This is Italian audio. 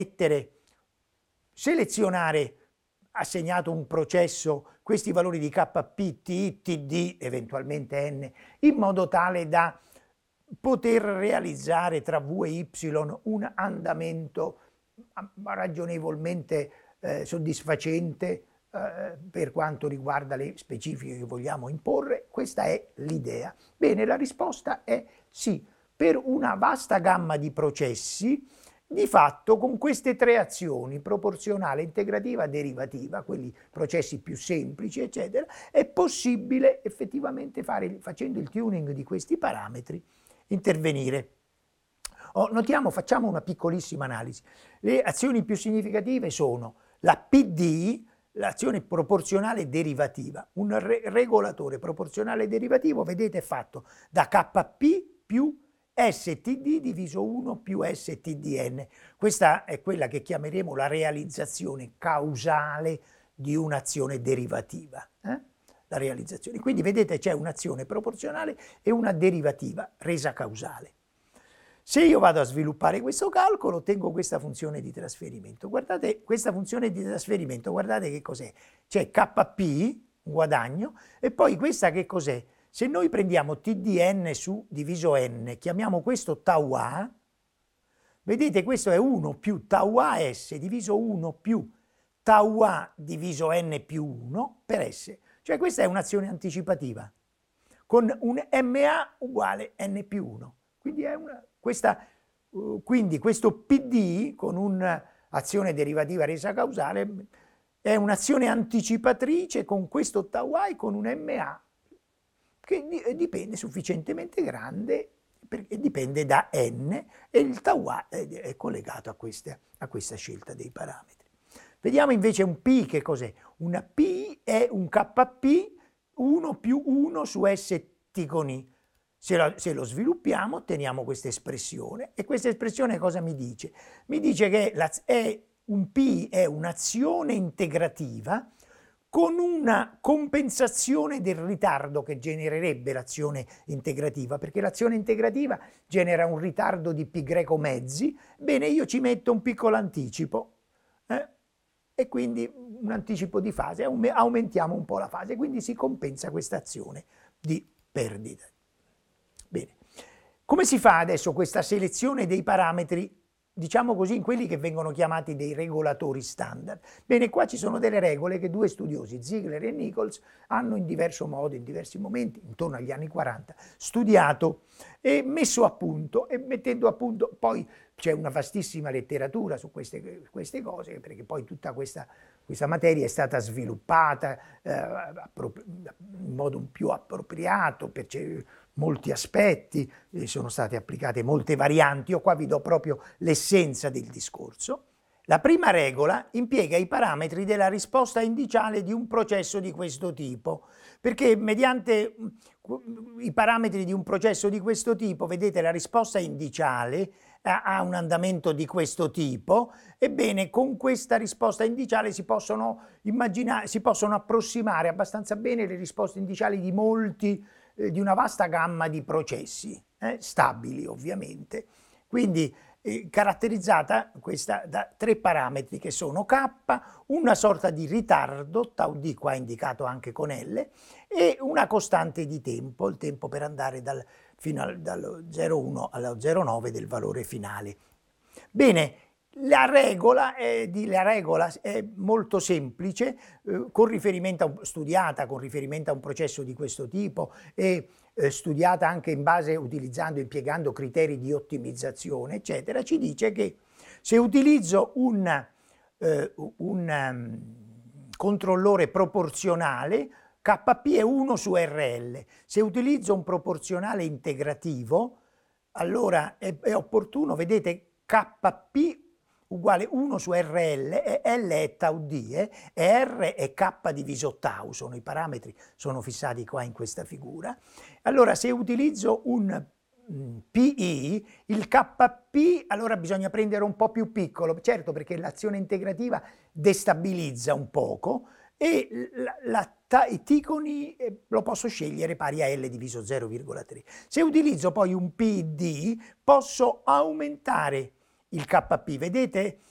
selezionare, assegnato un processo, questi valori di KP, T, TD, eventualmente N, in modo tale da poter realizzare tra V e Y un andamento ragionevolmente soddisfacente per quanto riguarda le specifiche che vogliamo imporre. Questa è l'idea. Bene, la risposta è sì. Per una vasta gamma di processi, di fatto con queste tre azioni, proporzionale, integrativa, derivativa, quelli processi più semplici, eccetera, è possibile effettivamente facendo il tuning di questi parametri, intervenire. Notiamo, facciamo una piccolissima analisi. Le azioni più significative sono la PD, l'azione proporzionale derivativa. Un regolatore proporzionale derivativo, vedete, è fatto da KP più STD diviso 1 più STDN. Questa è quella che chiameremo la realizzazione causale di un'azione derivativa. La realizzazione. Quindi vedete c'è un'azione proporzionale e una derivativa resa causale. Se io vado a sviluppare questo calcolo, ottengo questa funzione di trasferimento. Guardate questa funzione di trasferimento, guardate che cos'è. C'è KP, un guadagno, e poi questa che cos'è? Se noi prendiamo TDN su diviso n, chiamiamo questo tau A, vedete questo è 1 più tau A S diviso 1 più tau A diviso n più 1 per S. Cioè questa è un'azione anticipativa, con un MA uguale n più 1. Quindi questo PD con un'azione derivativa resa causale è un'azione anticipatrice con questo tau A e con un MA che dipende sufficientemente grande, perché dipende da n e il tau A è collegato a questa scelta dei parametri. Vediamo invece un P, che cos'è? Una P è un KP 1 più 1 su S T con I. Se lo sviluppiamo otteniamo questa espressione, e questa espressione cosa mi dice? Mi dice che un P è un'azione integrativa con una compensazione del ritardo che genererebbe l'azione integrativa, perché l'azione integrativa genera un ritardo di π greco mezzi. Bene, io ci metto un piccolo anticipo, e quindi un anticipo di fase, aumentiamo un po' la fase, quindi si compensa questa azione di perdita. Bene, come si fa adesso questa selezione dei parametri, diciamo così, in quelli che vengono chiamati dei regolatori standard? Bene, qua ci sono delle regole che due studiosi, Ziegler e Nichols, hanno in diverso modo, in diversi momenti, intorno agli anni 40, studiato e messo a punto, e mettendo a punto, poi c'è una vastissima letteratura su queste cose, perché poi tutta questa materia è stata sviluppata in modo più appropriato per molti aspetti, sono state applicate molte varianti. Io qua vi do proprio l'essenza del discorso. La prima regola impiega i parametri della risposta indiciale di un processo di questo tipo, perché mediante i parametri di un processo di questo tipo, vedete, la risposta indiciale ha un andamento di questo tipo. Ebbene, con questa risposta indiciale si possono approssimare abbastanza bene le risposte indiciali di una vasta gamma di processi, stabili ovviamente. Quindi caratterizzata questa da tre parametri che sono K, una sorta di ritardo, tau d qua indicato anche con L, e una costante di tempo, il tempo per andare dallo 0,1 allo 0,9 del valore finale. Bene, la regola è molto semplice, studiata con riferimento a un processo di questo tipo e studiata anche impiegando criteri di ottimizzazione, eccetera. Ci dice che se utilizzo un controllore proporzionale, KP è 1 su RL. Se utilizzo un proporzionale integrativo, allora è opportuno, vedete, KP uguale 1 su RL, e L è tau d, e R è K diviso tau, sono i parametri, sono fissati qua in questa figura. Allora, se utilizzo un PI, il KP, allora bisogna prendere un po' più piccolo, certo, perché l'azione integrativa destabilizza un poco, e i T con I lo posso scegliere pari a L diviso 0,3. Se utilizzo poi un PD, posso aumentare il KP. Vedete,